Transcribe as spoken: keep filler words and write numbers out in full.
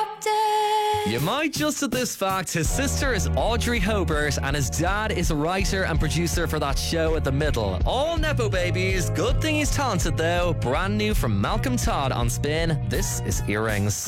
You might just at this fact, his sister is Audrey Hobart and his dad is a writer and producer for that show at the middle. All Nepo babies. Good thing he's talented though. Brand new from Malcolm Todd on Spin. This is Earrings.